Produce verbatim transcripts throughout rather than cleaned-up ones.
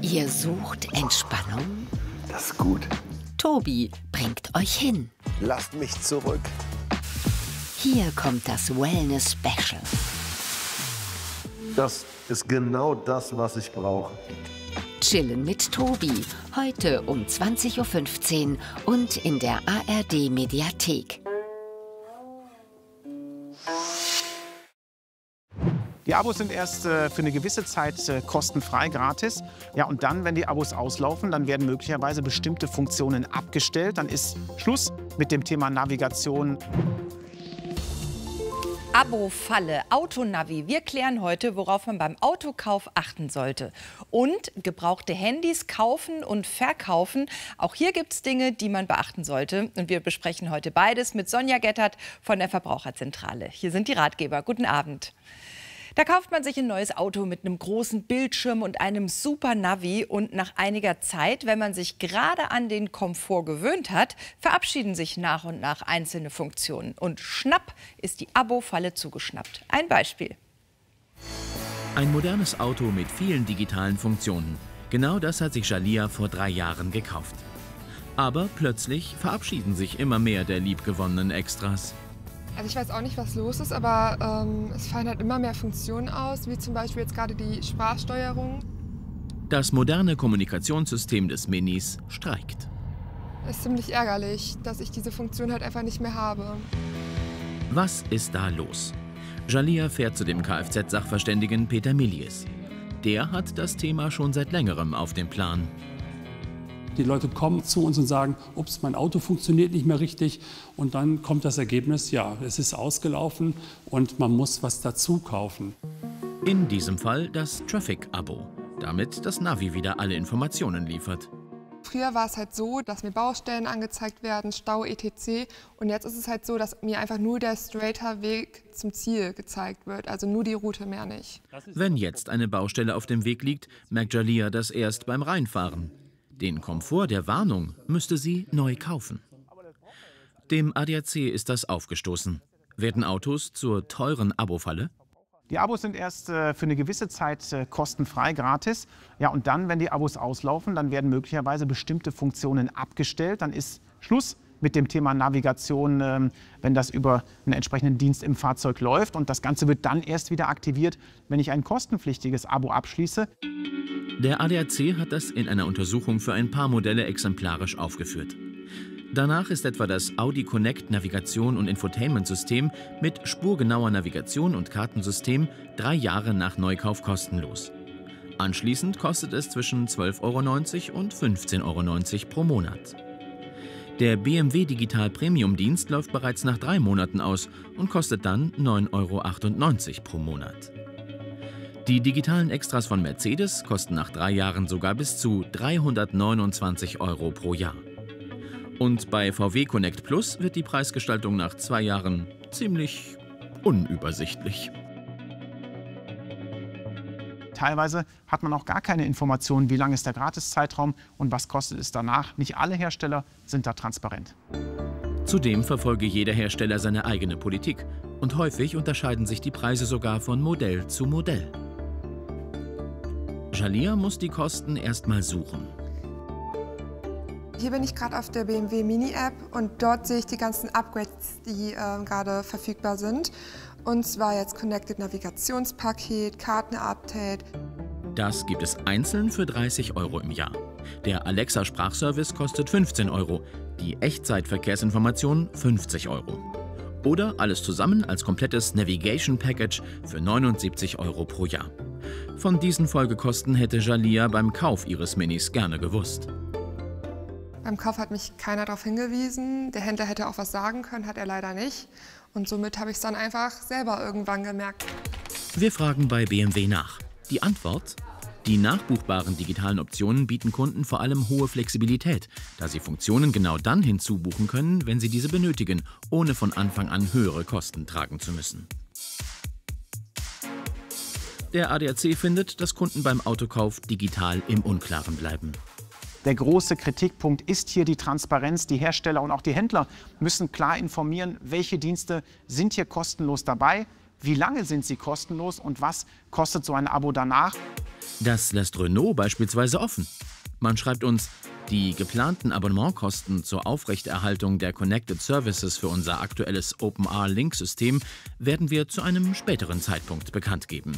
Ihr sucht Entspannung? Das ist gut. Tobi bringt euch hin. Lasst mich zurück. Hier kommt das Wellness Special. Das ist genau das, was ich brauche. Chillen mit Tobi. Heute um zwanzig Uhr fünfzehn und in der A R D-Mediathek. Die Abos sind erst äh, für eine gewisse Zeit äh, kostenfrei, gratis. Ja, und dann, wenn die Abos auslaufen, dann werden möglicherweise bestimmte Funktionen abgestellt. Dann ist Schluss mit dem Thema Navigation. Abo-Falle, Autonavi. Wir klären heute, worauf man beim Autokauf achten sollte. Und gebrauchte Handys kaufen und verkaufen. Auch hier gibt es Dinge, die man beachten sollte. Und wir besprechen heute beides mit Sonja Gettert von der Verbraucherzentrale. Hier sind die Ratgeber. Guten Abend. Da kauft man sich ein neues Auto mit einem großen Bildschirm und einem super Navi. Und nach einiger Zeit, wenn man sich gerade an den Komfort gewöhnt hat, verabschieden sich nach und nach einzelne Funktionen. Und schnapp ist die Abo-Falle zugeschnappt. Ein Beispiel. Ein modernes Auto mit vielen digitalen Funktionen. Genau das hat sich Jalia vor drei Jahren gekauft. Aber plötzlich verabschieden sich immer mehr der liebgewonnenen Extras. Also ich weiß auch nicht, was los ist, aber ähm, es fallen halt immer mehr Funktionen aus, wie zum Beispiel jetzt gerade die Sprachsteuerung. Das moderne Kommunikationssystem des Minis streikt. Es ist ziemlich ärgerlich, dass ich diese Funktion halt einfach nicht mehr habe. Was ist da los? Jalia fährt zu dem Kfz-Sachverständigen Peter Milies. Der hat das Thema schon seit längerem auf dem Plan. Die Leute kommen zu uns und sagen, ups, mein Auto funktioniert nicht mehr richtig. Und dann kommt das Ergebnis, ja, es ist ausgelaufen und man muss was dazu kaufen. In diesem Fall das Traffic-Abo, damit das Navi wieder alle Informationen liefert. Früher war es halt so, dass mir Baustellen angezeigt werden, Stau et cetera. Und jetzt ist es halt so, dass mir einfach nur der straighter Weg zum Ziel gezeigt wird, also nur die Route, mehr nicht. Wenn jetzt eine Baustelle auf dem Weg liegt, merkt Jalia das erst beim Reinfahren. Den Komfort der Warnung müsste sie neu kaufen. Dem A D A C ist das aufgestoßen. Werden Autos zur teuren Abo-Falle? Die Abos sind erst äh, für eine gewisse Zeit äh, kostenfrei, gratis. Ja, und dann, wenn die Abos auslaufen, dann werden möglicherweise bestimmte Funktionen abgestellt. Dann ist Schluss mit dem Thema Navigation, äh, wenn das über einen entsprechenden Dienst im Fahrzeug läuft. Und das Ganze wird dann erst wieder aktiviert, wenn ich ein kostenpflichtiges Abo abschließe. Der A D A C hat das in einer Untersuchung für ein paar Modelle exemplarisch aufgeführt. Danach ist etwa das Audi Connect Navigation- und Infotainment-System mit spurgenauer Navigation und Kartensystem drei Jahre nach Neukauf kostenlos. Anschließend kostet es zwischen zwölf Euro neunzig und fünfzehn Euro neunzig pro Monat. Der B M W Digital Premium-Dienst läuft bereits nach drei Monaten aus und kostet dann neun Euro achtundneunzig pro Monat. Die digitalen Extras von Mercedes kosten nach drei Jahren sogar bis zu dreihundertneunundzwanzig Euro pro Jahr. Und bei V W Connect Plus wird die Preisgestaltung nach zwei Jahren ziemlich unübersichtlich. Teilweise hat man auch gar keine Informationen, wie lang ist der Gratiszeitraum und was kostet es danach. Nicht alle Hersteller sind da transparent. Zudem verfolge jeder Hersteller seine eigene Politik. Und häufig unterscheiden sich die Preise sogar von Modell zu Modell. Jalia muss die Kosten erst mal suchen. Hier bin ich gerade auf der B M W Mini-App und dort sehe ich die ganzen Upgrades, die äh, gerade verfügbar sind. Und zwar jetzt Connected Navigationspaket, Karten-Update. Das gibt es einzeln für dreißig Euro im Jahr. Der Alexa-Sprachservice kostet fünfzehn Euro, die Echtzeitverkehrsinformation fünfzig Euro. Oder alles zusammen als komplettes Navigation Package für neunundsiebzig Euro pro Jahr. Von diesen Folgekosten hätte Jalia beim Kauf ihres Minis gerne gewusst. Beim Kauf hat mich keiner darauf hingewiesen. Der Händler hätte auch was sagen können, hat er leider nicht. Und somit habe ich es dann einfach selber irgendwann gemerkt. Wir fragen bei B M W nach. Die Antwort? Die nachbuchbaren digitalen Optionen bieten Kunden vor allem hohe Flexibilität, da sie Funktionen genau dann hinzubuchen können, wenn sie diese benötigen, ohne von Anfang an höhere Kosten tragen zu müssen. Der A D A C findet, dass Kunden beim Autokauf digital im Unklaren bleiben. Der große Kritikpunkt ist hier die Transparenz. Die Hersteller und auch die Händler müssen klar informieren, welche Dienste sind hier kostenlos dabei, wie lange sind sie kostenlos und was kostet so ein Abo danach? Das lässt Renault beispielsweise offen. Man schreibt uns, die geplanten Abonnementkosten zur Aufrechterhaltung der Connected Services für unser aktuelles OpenR-Link-System werden wir zu einem späteren Zeitpunkt bekannt geben.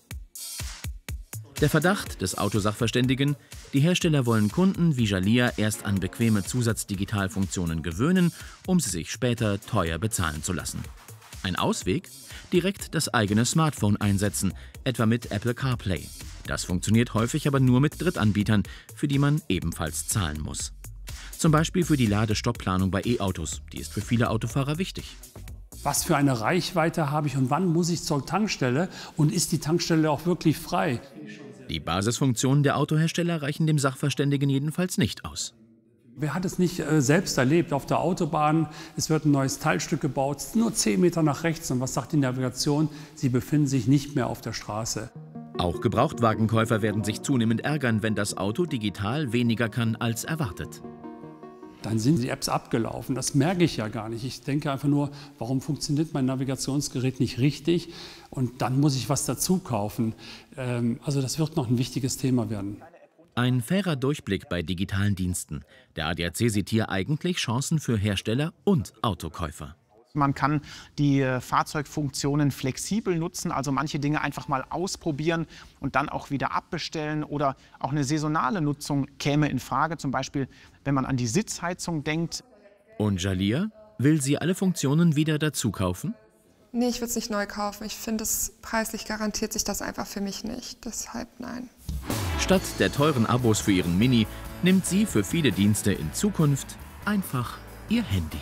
Der Verdacht des Autosachverständigen: Die Hersteller wollen Kunden wie Jalia erst an bequeme Zusatzdigitalfunktionen gewöhnen, um sie sich später teuer bezahlen zu lassen. Ein Ausweg? Direkt das eigene Smartphone einsetzen, etwa mit Apple CarPlay. Das funktioniert häufig aber nur mit Drittanbietern, für die man ebenfalls zahlen muss. Zum Beispiel für die Ladestoppplanung bei E-Autos. Die ist für viele Autofahrer wichtig. Was für eine Reichweite habe ich und wann muss ich zur Tankstelle und ist die Tankstelle auch wirklich frei? Die Basisfunktionen der Autohersteller reichen dem Sachverständigen jedenfalls nicht aus. Wer hat es nicht äh, selbst erlebt? Auf der Autobahn, es wird ein neues Teilstück gebaut, nur zehn Meter nach rechts. Und was sagt die Navigation? Sie befinden sich nicht mehr auf der Straße. Auch Gebrauchtwagenkäufer werden sich zunehmend ärgern, wenn das Auto digital weniger kann als erwartet. Dann sind die Apps abgelaufen. Das merke ich ja gar nicht. Ich denke einfach nur, warum funktioniert mein Navigationsgerät nicht richtig? Und dann muss ich was dazu kaufen. Ähm, also das wird noch ein wichtiges Thema werden. Ein fairer Durchblick bei digitalen Diensten. Der A D A C sieht hier eigentlich Chancen für Hersteller und Autokäufer. Man kann die äh, Fahrzeugfunktionen flexibel nutzen, also manche Dinge einfach mal ausprobieren und dann auch wieder abbestellen. Oder auch eine saisonale Nutzung käme in Frage, zum Beispiel wenn man an die Sitzheizung denkt. Und Jalia? Will sie alle Funktionen wieder dazu kaufen? Nee, ich würde es nicht neu kaufen. Ich finde, es preislich garantiert sich das einfach für mich nicht. Deshalb nein. Statt der teuren Abos für ihren Mini nimmt sie für viele Dienste in Zukunft einfach ihr Handy.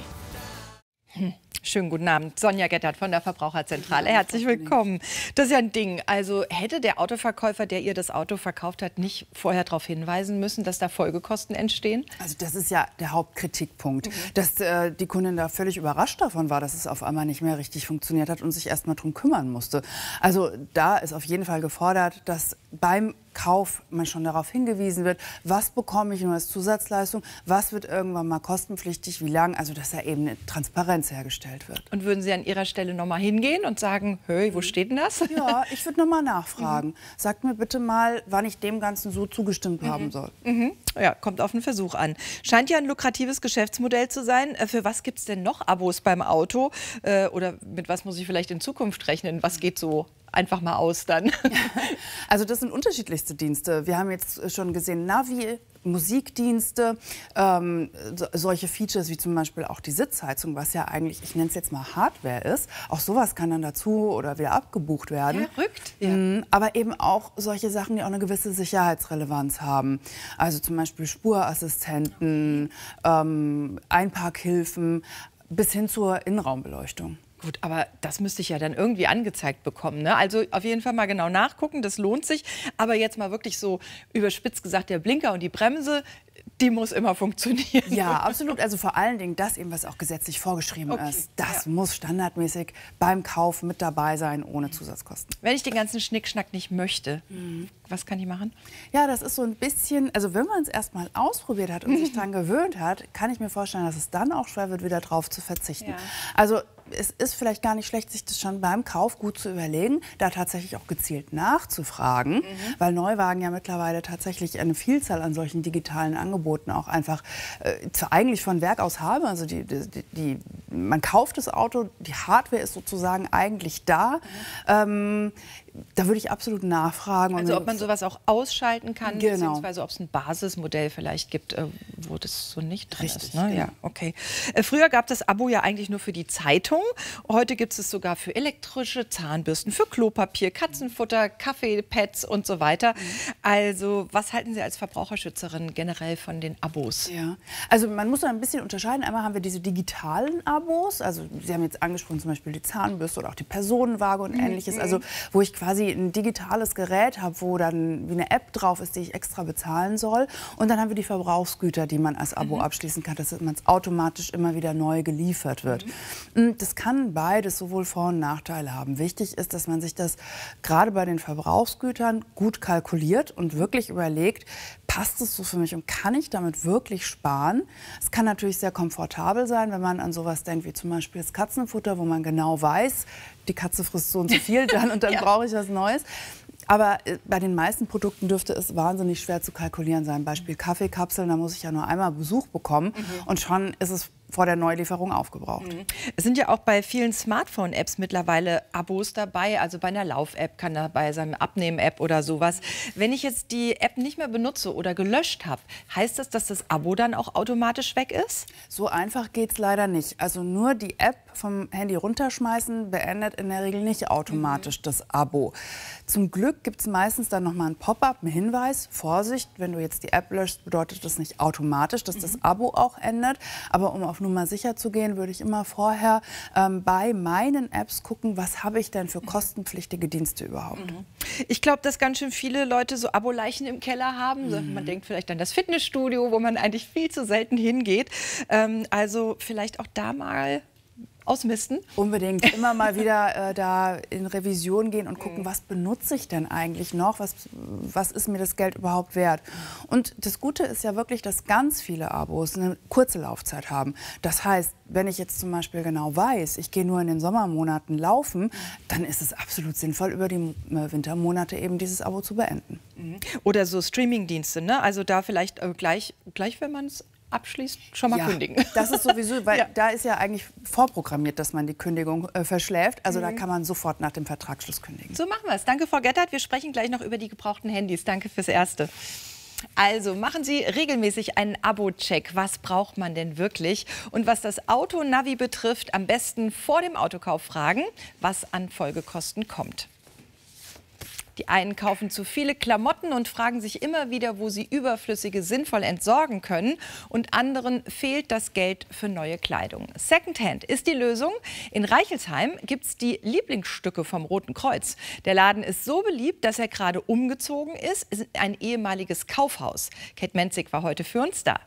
Hm. Schönen guten Abend, Sonja Gettert von der Verbraucherzentrale. Herzlich willkommen. Das ist ja ein Ding. Also hätte der Autoverkäufer, der ihr das Auto verkauft hat, nicht vorher darauf hinweisen müssen, dass da Folgekosten entstehen? Also das ist ja der Hauptkritikpunkt, mhm. dass äh, die Kundin da völlig überrascht davon war, dass es auf einmal nicht mehr richtig funktioniert hat und sich erst mal drum kümmern musste. Also da ist auf jeden Fall gefordert, dass beim Kauf man schon darauf hingewiesen wird, was bekomme ich nur als Zusatzleistung, was wird irgendwann mal kostenpflichtig, wie lang, also dass da eben eine Transparenz hergestellt wird. Und würden Sie an Ihrer Stelle noch mal hingehen und sagen, hey, wo steht denn das? Ja, ich würde noch mal nachfragen. Mhm. Sagt mir bitte mal, wann ich dem Ganzen so zugestimmt mhm. haben soll. Mhm. Ja, kommt auf den Versuch an. Scheint ja ein lukratives Geschäftsmodell zu sein. Für was gibt es denn noch Abos beim Auto? Oder mit was muss ich vielleicht in Zukunft rechnen? Was geht so einfach mal aus dann? Also das sind unterschiedlichste Dienste. Wir haben jetzt schon gesehen, Navi, Musikdienste, ähm, so, solche Features wie zum Beispiel auch die Sitzheizung, was ja eigentlich, ich nenne es jetzt mal Hardware ist. Auch sowas kann dann dazu oder wieder abgebucht werden. Verrückt. Ja. Mhm, aber eben auch solche Sachen, die auch eine gewisse Sicherheitsrelevanz haben. Also zum Beispiel Spurassistenten, ähm, Einparkhilfen bis hin zur Innenraumbeleuchtung. Gut, aber das müsste ich ja dann irgendwie angezeigt bekommen, ne? Also auf jeden Fall mal genau nachgucken, das lohnt sich. Aber jetzt mal wirklich so überspitzt gesagt, der Blinker und die Bremse, die muss immer funktionieren. Ja, absolut. Also vor allen Dingen das eben, was auch gesetzlich vorgeschrieben okay. ist. Das ja. muss standardmäßig beim Kauf mit dabei sein, ohne Zusatzkosten. Wenn ich den ganzen Schnickschnack nicht möchte, mhm. was kann ich machen? Ja, das ist so ein bisschen, also wenn man es erst mal ausprobiert hat und sich daran gewöhnt hat, kann ich mir vorstellen, dass es dann auch schwer wird, wieder drauf zu verzichten. Ja. Also es ist vielleicht gar nicht schlecht, sich das schon beim Kauf gut zu überlegen, da tatsächlich auch gezielt nachzufragen, mhm. weil Neuwagen ja mittlerweile tatsächlich eine Vielzahl an solchen digitalen Angeboten auch einfach äh, eigentlich von Werk aus haben. Also die, die, die, man kauft das Auto, die Hardware ist sozusagen eigentlich da. Mhm. Ähm, da würde ich absolut nachfragen. Also ob man sowas auch ausschalten kann, genau. beziehungsweise ob es ein Basismodell vielleicht gibt, äh, wo das so nicht drin Richtig, ist. Ne? genau. Ja, okay. Äh, früher gab es das Abo ja eigentlich nur für die Zeitung. Heute gibt es es sogar für elektrische Zahnbürsten, für Klopapier, Katzenfutter, Kaffeepads und so weiter. Mhm. Also was halten Sie als Verbraucherschützerin generell von den Abos? Ja, also man muss da ein bisschen unterscheiden. Einmal haben wir diese digitalen Abos. Also Sie haben jetzt angesprochen zum Beispiel die Zahnbürste oder auch die Personenwaage und ähnliches. Also wo ich quasi ein digitales Gerät habe, wo dann wie eine App drauf ist, die ich extra bezahlen soll. Und dann haben wir die Verbrauchsgüter, die man als Abo mhm. abschließen kann, dass man automatisch immer wieder neu geliefert wird. Mhm. Das kann beides sowohl Vor- und Nachteile haben. Wichtig ist, dass man sich das gerade bei den Verbrauchsgütern gut kalkuliert und wirklich überlegt, passt es so für mich und kann ich damit wirklich sparen? Es kann natürlich sehr komfortabel sein, wenn man an sowas denkt, wie zum Beispiel das Katzenfutter, wo man genau weiß, die Katze frisst so und so viel dann und dann ja. brauche ich was Neues. Aber bei den meisten Produkten dürfte es wahnsinnig schwer zu kalkulieren sein. Beispiel Kaffeekapseln, da muss ich ja nur einmal Besuch bekommen mhm. und schon ist es vor der Neulieferung aufgebraucht. Mhm. Es sind ja auch bei vielen Smartphone-Apps mittlerweile Abos dabei, also bei einer Lauf-App kann dabei sein, eine Abnehmen-App oder sowas. Wenn ich jetzt die App nicht mehr benutze oder gelöscht habe, heißt das, dass das Abo dann auch automatisch weg ist? So einfach geht es leider nicht. Also nur die App vom Handy runterschmeißen beendet in der Regel nicht automatisch mhm. das Abo. Zum Glück gibt es meistens dann noch mal ein Pop-up, einen Hinweis, Vorsicht, wenn du jetzt die App löscht, bedeutet das nicht automatisch, dass mhm. das Abo auch endet. Aber um auf Nummer sicher zu gehen, würde ich immer vorher ähm, bei meinen Apps gucken, was habe ich denn für kostenpflichtige Dienste überhaupt. Mhm. Ich glaube, dass ganz schön viele Leute so Abo-Leichen im Keller haben. Mhm. Man denkt vielleicht an das Fitnessstudio, wo man eigentlich viel zu selten hingeht. Ähm, also vielleicht auch da mal ausmisten? Unbedingt. Immer mal wieder äh, da in Revision gehen und gucken, was benutze ich denn eigentlich noch? Was, was ist mir das Geld überhaupt wert? Und das Gute ist ja wirklich, dass ganz viele Abos eine kurze Laufzeit haben. Das heißt, wenn ich jetzt zum Beispiel genau weiß, ich gehe nur in den Sommermonaten laufen, dann ist es absolut sinnvoll, über die Wintermonate eben dieses Abo zu beenden. Oder so Streamingdienste, ne? Also da vielleicht äh, gleich, gleich, wenn man es abschließt, schon mal ja, kündigen. Das ist sowieso, weil ja. da ist ja eigentlich vorprogrammiert, dass man die Kündigung äh, verschläft. Also mhm. da kann man sofort nach dem Vertragsschluss kündigen. So machen wir es. Danke, Frau Gettert. Wir sprechen gleich noch über die gebrauchten Handys. Danke fürs Erste. Also machen Sie regelmäßig einen Abo-Check. Was braucht man denn wirklich? Und was das Auto-Navi betrifft, am besten vor dem Autokauf fragen, was an Folgekosten kommt. Die einen kaufen zu viele Klamotten und fragen sich immer wieder, wo sie überflüssige sinnvoll entsorgen können. Und anderen fehlt das Geld für neue Kleidung. Secondhand ist die Lösung. In Reichelsheim gibt es die Lieblingsstücke vom Roten Kreuz. Der Laden ist so beliebt, dass er gerade umgezogen ist. Es ist ein ehemaliges Kaufhaus. Kate Menzig war heute für uns da.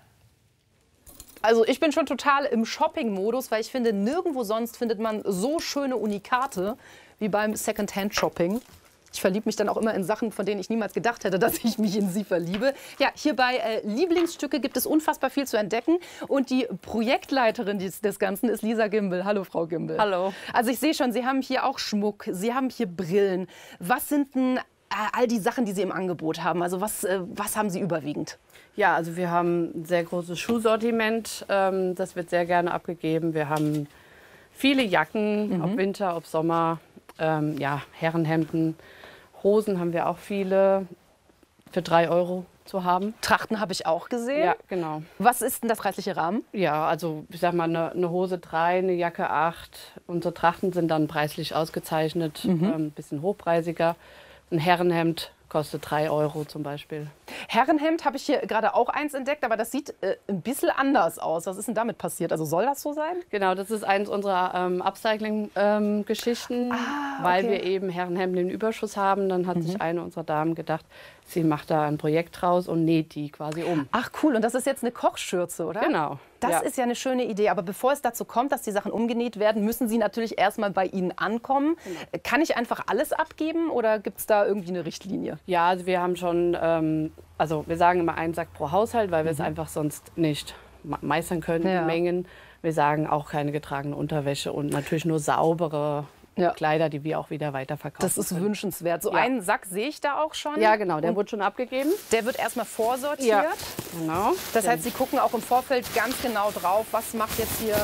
Also ich bin schon total im Shopping-Modus, weil ich finde, nirgendwo sonst findet man so schöne Unikate wie beim Secondhand-Shopping. Ich verliebe mich dann auch immer in Sachen, von denen ich niemals gedacht hätte, dass ich mich in sie verliebe. Ja, hier bei äh, Lieblingsstücke gibt es unfassbar viel zu entdecken. Und die Projektleiterin des, des Ganzen ist Lisa Gimbel. Hallo, Frau Gimbel. Hallo. Also ich sehe schon, Sie haben hier auch Schmuck, Sie haben hier Brillen. Was sind denn äh, all die Sachen, die Sie im Angebot haben? Also was, äh, was haben Sie überwiegend? Ja, also wir haben ein sehr großes Schuhsortiment. Ähm, das wird sehr gerne abgegeben. Wir haben viele Jacken, mhm. ob Winter, ob Sommer. Ähm, ja, Herrenhemden. Hosen haben wir auch viele für drei Euro zu haben. Trachten habe ich auch gesehen. Ja, genau. Was ist denn der preisliche Rahmen? Ja, also ich sag mal, eine, eine Hose drei, eine Jacke acht. Unsere Trachten sind dann preislich ausgezeichnet, mhm. ähm, ein bisschen hochpreisiger. Ein Herrenhemd kostet drei Euro zum Beispiel. Herrenhemd habe ich hier gerade auch eins entdeckt, aber das sieht äh, ein bisschen anders aus. Was ist denn damit passiert? Also soll das so sein? Genau, das ist eines unserer ähm, Upcycling-Geschichten, ähm, ah, okay. weil wir eben Herrenhemden im Überschuss haben. Dann hat mhm. sich eine unserer Damen gedacht, sie macht da ein Projekt draus und näht die quasi um. Ach cool, und das ist jetzt eine Kochschürze, oder? Genau. Das ja. ist ja eine schöne Idee. Aber bevor es dazu kommt, dass die Sachen umgenäht werden, müssen sie natürlich erstmal bei Ihnen ankommen. Genau. Kann ich einfach alles abgeben oder gibt es da irgendwie eine Richtlinie? Ja, also wir haben schon, ähm, also wir sagen immer einen Sack pro Haushalt, weil wir mhm. es einfach sonst nicht meistern können, ja. die Mengen. Wir sagen auch keine getragene Unterwäsche und natürlich nur saubere ja. Kleider, die wir auch wieder weiterverkaufen. Das ist können. wünschenswert. So ja. einen Sack sehe ich da auch schon. Ja, genau, der und wird schon abgegeben. Der wird erstmal vorsortiert. Ja. Genau. Das heißt, Sie gucken auch im Vorfeld ganz genau drauf, was macht jetzt hier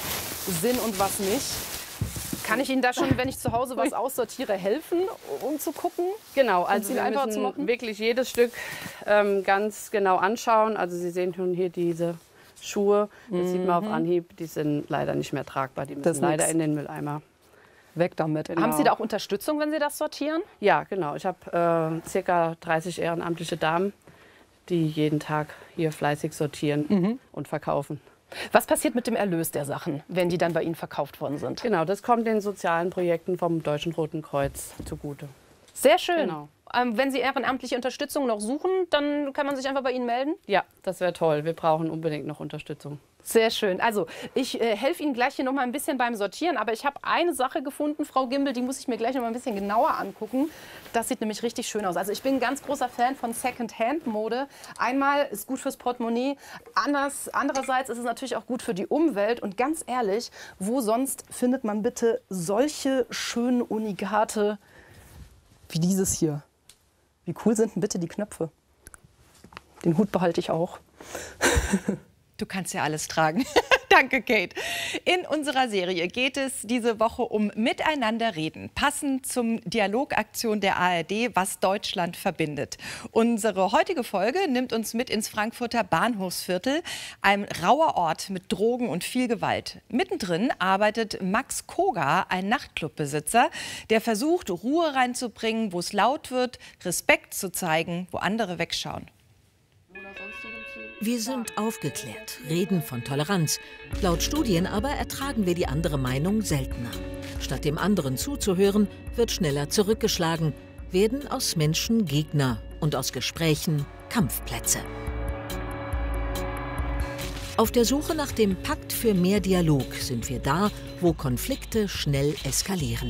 Sinn und was nicht. Kann ich Ihnen da schon, wenn ich zu Hause was aussortiere, helfen, um zu gucken? Genau, also wir müssen zu machen? wirklich jedes Stück ähm, ganz genau anschauen. Also Sie sehen schon hier diese Schuhe, das mhm. sieht man auf Anhieb, die sind leider nicht mehr tragbar. Die müssen das leider nix. in den Mülleimer. Weg damit. Genau. Haben Sie da auch Unterstützung, wenn Sie das sortieren? Ja, genau. Ich habe äh, circa dreißig ehrenamtliche Damen, die jeden Tag hier fleißig sortieren mhm. und verkaufen. Was passiert mit dem Erlös der Sachen, wenn die dann bei Ihnen verkauft worden sind? Genau, das kommt den sozialen Projekten vom Deutschen Roten Kreuz zugute. Sehr schön. Genau. Ähm, wenn Sie ehrenamtliche Unterstützung noch suchen, dann kann man sich einfach bei Ihnen melden? Ja, das wäre toll. Wir brauchen unbedingt noch Unterstützung. Sehr schön. Also ich äh, helfe Ihnen gleich hier noch mal ein bisschen beim Sortieren, aber ich habe eine Sache gefunden, Frau Gimbel, die muss ich mir gleich noch mal ein bisschen genauer angucken. Das sieht nämlich richtig schön aus. Also ich bin ein ganz großer Fan von Second-Hand-Mode. Einmal ist gut fürs Portemonnaie, anders, andererseits ist es natürlich auch gut für die Umwelt. Und ganz ehrlich, wo sonst findet man bitte solche schönen Unikate wie dieses hier? Wie cool sind denn bitte die Knöpfe? Den Hut behalte ich auch. Du kannst ja alles tragen. Danke, Kate. In unserer Serie geht es diese Woche um Miteinander reden, passend zum Dialogaktion der A R D, was Deutschland verbindet. Unsere heutige Folge nimmt uns mit ins Frankfurter Bahnhofsviertel, ein rauer Ort mit Drogen und viel Gewalt. Mittendrin arbeitet Max Koga, ein Nachtclubbesitzer, der versucht, Ruhe reinzubringen, wo es laut wird, Respekt zu zeigen, wo andere wegschauen. Wir sind aufgeklärt, reden von Toleranz. Laut Studien aber ertragen wir die andere Meinung seltener. Statt dem anderen zuzuhören, wird schneller zurückgeschlagen, werden aus Menschen Gegner und aus Gesprächen Kampfplätze. Auf der Suche nach dem Pakt für mehr Dialog sind wir da, wo Konflikte schnell eskalieren.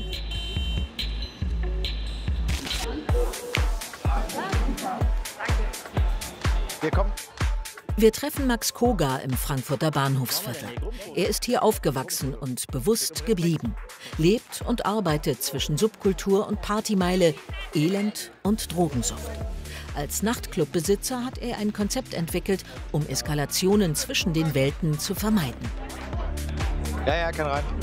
Hier kommt. Wir treffen Max Koga im Frankfurter Bahnhofsviertel. Er ist hier aufgewachsen und bewusst geblieben. Lebt und arbeitet zwischen Subkultur und Partymeile, Elend und Drogensucht. Als Nachtclubbesitzer hat er ein Konzept entwickelt, um Eskalationen zwischen den Welten zu vermeiden. Ja, ja, kann rein.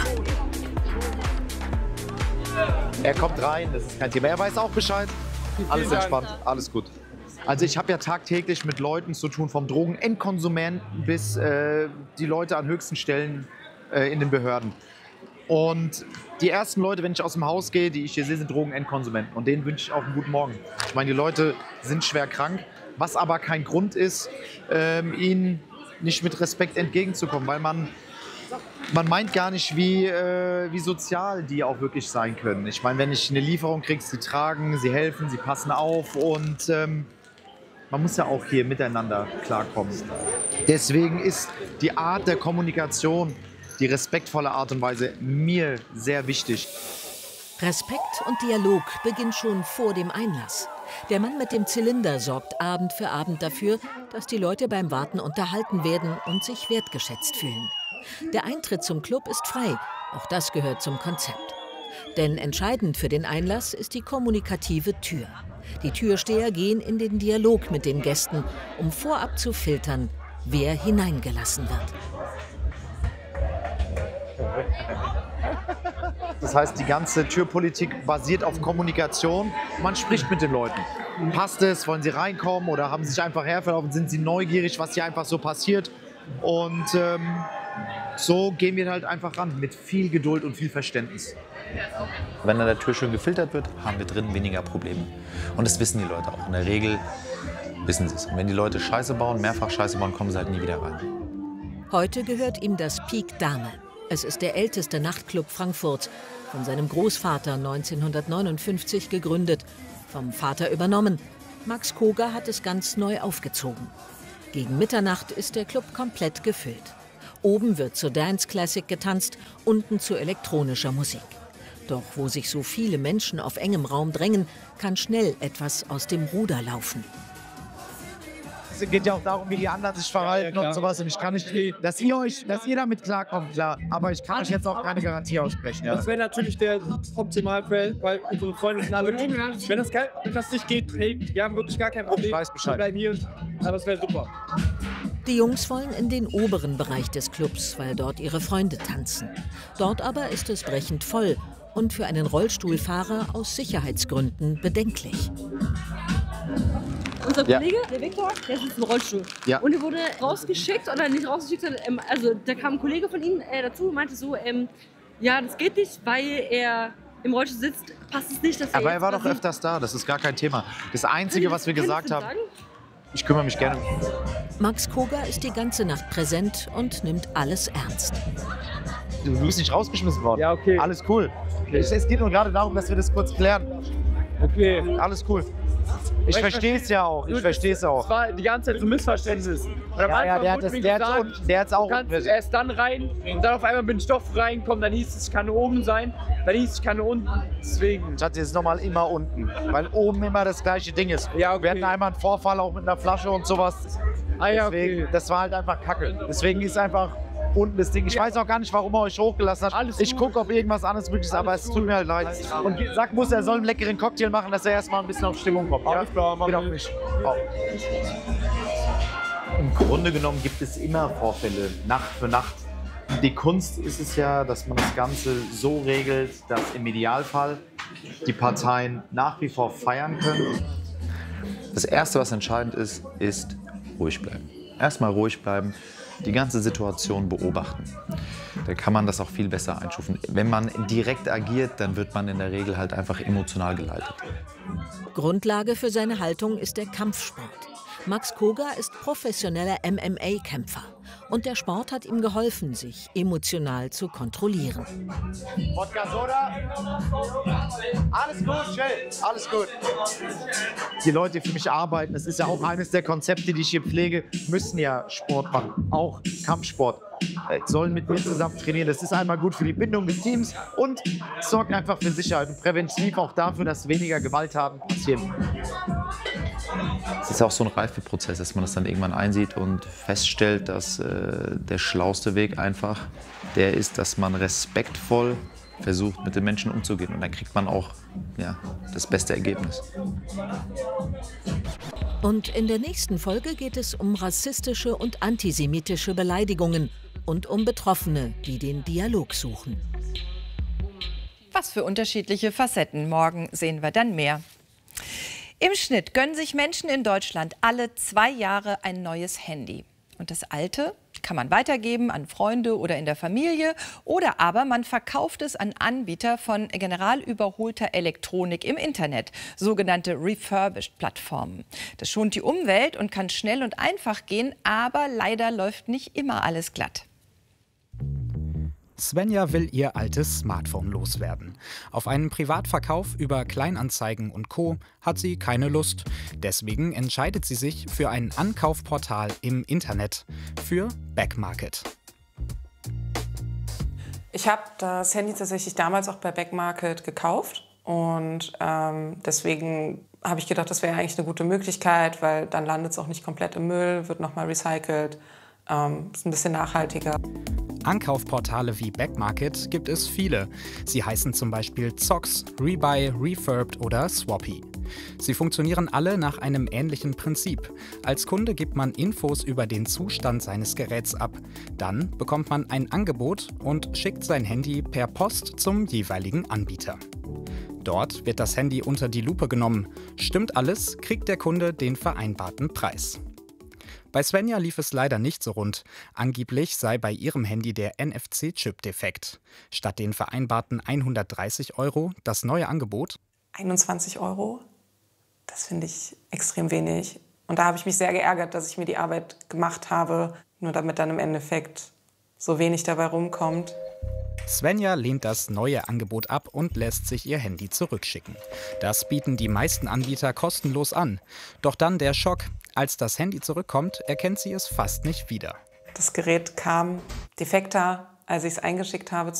Er kommt rein, das ist kein Thema. Er weiß auch Bescheid. Alles entspannt, alles gut. Also ich habe ja tagtäglich mit Leuten zu tun, vom Drogenendkonsumenten bis äh, die Leute an höchsten Stellen äh, in den Behörden. Und die ersten Leute, wenn ich aus dem Haus gehe, die ich hier sehe, sind Drogenendkonsumenten. Und denen wünsche ich auch einen guten Morgen. Ich meine, die Leute sind schwer krank, was aber kein Grund ist, ähm, ihnen nicht mit Respekt entgegenzukommen, weil man, man meint gar nicht, wie, äh, wie sozial die auch wirklich sein können. Ich meine, wenn ich eine Lieferung kriege, sie tragen, sie helfen, sie passen auf und ähm, man muss ja auch hier miteinander klarkommen. Deswegen ist die Art der Kommunikation, die respektvolle Art und Weise mir sehr wichtig. Respekt und Dialog beginnt schon vor dem Einlass. Der Mann mit dem Zylinder sorgt Abend für Abend dafür, dass die Leute beim Warten unterhalten werden und sich wertgeschätzt fühlen. Der Eintritt zum Club ist frei, auch das gehört zum Konzept. Denn entscheidend für den Einlass ist die kommunikative Tür. Die Türsteher gehen in den Dialog mit den Gästen, um vorab zu filtern, wer hineingelassen wird. Das heißt, die ganze Türpolitik basiert auf Kommunikation. Man spricht mit den Leuten. Passt es? Wollen sie reinkommen oder haben sie sich einfach herverlaufen? Sind sie neugierig, was hier einfach so passiert? Und ähm, so gehen wir halt einfach ran, mit viel Geduld und viel Verständnis. Wenn an der Tür schön gefiltert wird, haben wir drinnen weniger Probleme. Und das wissen die Leute auch. In der Regel wissen sie es. Und wenn die Leute Scheiße bauen, mehrfach Scheiße bauen, kommen sie halt nie wieder rein. Heute gehört ihm das Pique Dame. Es ist der älteste Nachtclub Frankfurts, von seinem Großvater neunzehnhundertneunundfünfzig gegründet, vom Vater übernommen. Max Koga hat es ganz neu aufgezogen. Gegen Mitternacht ist der Club komplett gefüllt. Oben wird zur Dance Classic getanzt, unten zu elektronischer Musik. Doch wo sich so viele Menschen auf engem Raum drängen, kann schnell etwas aus dem Ruder laufen. Es geht ja auch darum, wie die anderen sich verhalten ja, ja, und sowas. Und ich kann nicht, dass ihr euch, dass ihr damit klarkommt, klar. Aber ich kann euch jetzt auch keine Garantie aussprechen. Ja. Das wäre natürlich der Optimalfall, weil unsere Freunde sind alle. Wenn das, wenn das nicht geht, hey, wir haben wirklich gar kein Problem. Ich weiß Bescheid. Wir bleiben hier, aber es wäre super. Die Jungs wollen in den oberen Bereich des Clubs, weil dort ihre Freunde tanzen. Dort aber ist es brechend voll und für einen Rollstuhlfahrer aus Sicherheitsgründen bedenklich. Unser Kollege, ja. der Viktor, der sitzt im Rollstuhl. Ja. Und er wurde rausgeschickt, oder nicht rausgeschickt, ähm, also da kam ein Kollege von ihm äh, dazu und meinte so, ähm, ja, das geht nicht, weil er im Rollstuhl sitzt, passt es nicht, dass er Aber er war doch quasi öfters da, das ist gar kein Thema. Das Einzige, was wir gesagt haben, sagen? ich kümmere mich gerne. Max Koga ist die ganze Nacht präsent und nimmt alles ernst. Du bist nicht rausgeschmissen worden. Ja, okay. Alles cool. Okay. Es geht nur gerade darum, dass wir das kurz klären. Okay. Alles cool. Ich verstehe es ja auch. Ich verstehe es auch. Es war die ganze Zeit so ein Missverständnis. Und am Ja, ja, Anfang der hat wurde das- mir der hat's gesagt, unten- der hat's auch du kannst unten. erst dann rein und dann auf einmal bin ich doch reingekommen. Dann hieß es, ich kann nur oben sein. Dann hieß es, ich kann nur unten. Deswegen. Ich hatte jetzt nochmal immer unten, weil oben immer das gleiche Ding ist. Ja, okay. Wir hatten einmal einen Vorfall auch mit einer Flasche und sowas. Ah, ja, Deswegen, das war halt einfach kacke. Deswegen ist einfach unten das Ding. Ich weiß auch gar nicht, warum er euch hochgelassen hat. Alles ich gucke, ob irgendwas anderes möglich ist, aber es tut mir halt leid. Und sag muss, er soll einen leckeren Cocktail machen, dass er erstmal ein bisschen auf Stimmung kommt. Ja? Alles klar, Geht auf mich. Oh. Im Grunde genommen gibt es immer Vorfälle, Nacht für Nacht. Die Kunst ist es ja, dass man das Ganze so regelt, dass im Idealfall die Parteien nach wie vor feiern können. Das Erste, was entscheidend ist, ist ruhig bleiben. Erstmal ruhig bleiben, die ganze Situation beobachten. Da kann man das auch viel besser einstufen. Wenn man direkt agiert, dann wird man in der Regel halt einfach emotional geleitet. Grundlage für seine Haltung ist der Kampfsport. Max Koga ist professioneller M M A-Kämpfer. Und der Sport hat ihm geholfen, sich emotional zu kontrollieren. Wodka Soda? Alles gut, chill. Alles gut. Die Leute, die für mich arbeiten, das ist ja auch eines der Konzepte, die ich hier pflege, müssen ja Sport machen. Auch Kampfsport. Äh, sollen mit mir zusammen trainieren. Das ist einmal gut für die Bindung des Teams und sorgt einfach für Sicherheit und präventiv auch dafür, dass weniger Gewalttaten passieren. Es ist auch so ein Reifeprozess, dass man das dann irgendwann einsieht und feststellt, dass äh, der schlauste Weg einfach der ist, dass man respektvoll versucht, mit den Menschen umzugehen. Und dann kriegt man auch ja, das beste Ergebnis. Und in der nächsten Folge geht es um rassistische und antisemitische Beleidigungen und um Betroffene, die den Dialog suchen. Was für unterschiedliche Facetten. Morgen sehen wir dann mehr. Im Schnitt gönnen sich Menschen in Deutschland alle zwei Jahre ein neues Handy. Und das alte kann man weitergeben an Freunde oder in der Familie oder aber man verkauft es an Anbieter von generalüberholter Elektronik im Internet, sogenannte Refurbished-Plattformen. Das schont die Umwelt und kann schnell und einfach gehen, aber leider läuft nicht immer alles glatt. Svenja will ihr altes Smartphone loswerden. Auf einen Privatverkauf über Kleinanzeigen und Co. hat sie keine Lust. Deswegen entscheidet sie sich für ein Ankaufportal im Internet, für Backmarket. Ich habe das Handy tatsächlich damals auch bei Backmarket gekauft und ähm, deswegen habe ich gedacht, das wäre eigentlich eine gute Möglichkeit, weil dann landet es auch nicht komplett im Müll, wird nochmal recycelt, ähm, ist ein bisschen nachhaltiger. Ankaufportale wie Backmarket gibt es viele. Sie heißen zum Beispiel Zox, Rebuy, Refurbed oder Swappy. Sie funktionieren alle nach einem ähnlichen Prinzip. Als Kunde gibt man Infos über den Zustand seines Geräts ab. Dann bekommt man ein Angebot und schickt sein Handy per Post zum jeweiligen Anbieter. Dort wird das Handy unter die Lupe genommen. Stimmt alles, kriegt der Kunde den vereinbarten Preis. Bei Svenja lief es leider nicht so rund. Angeblich sei bei ihrem Handy der N F C-Chip defekt. Statt den vereinbarten hundertdreißig Euro das neue Angebot. einundzwanzig Euro, das finde ich extrem wenig. Und da habe ich mich sehr geärgert, dass ich mir die Arbeit gemacht habe, nur damit dann im Endeffekt so wenig dabei rumkommt. Svenja lehnt das neue Angebot ab und lässt sich ihr Handy zurückschicken. Das bieten die meisten Anbieter kostenlos an. Doch dann der Schock. Als das Handy zurückkommt, erkennt sie es fast nicht wieder. Das Gerät kam defekter, als ich es eingeschickt habe.